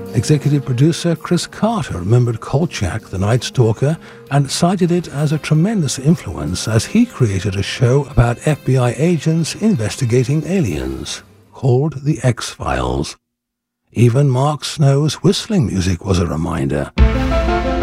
Executive producer Chris Carter remembered Kolchak, the Night Stalker, and cited it as a tremendous influence as he created a show about FBI agents investigating aliens, called The X-Files. Even Mark Snow's whistling music was a reminder.